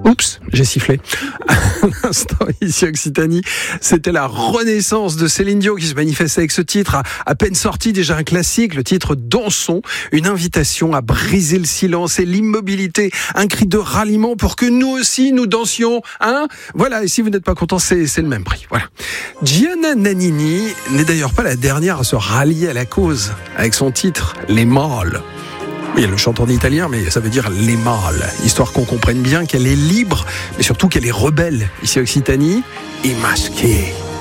Oups, j'ai sifflé. À l'instant, ici Occitanie, c'était la renaissance de Céline Dion qui se manifestait avec ce titre, à peine sorti, déjà un classique, le titre Dansons, une invitation à briser le silence et l'immobilité, un cri de ralliement pour que nous aussi nous dansions, hein. Voilà, et si vous n'êtes pas content, c'est le même prix. Voilà. Gianna Nannini n'est d'ailleurs pas la dernière à se rallier à la cause avec son titre Les Mâles. Oui, elle le chante en italien, mais ça veut dire les mâles. Histoire qu'on comprenne bien qu'elle est libre, mais surtout qu'elle est rebelle. Ici Occitanie, et masquée.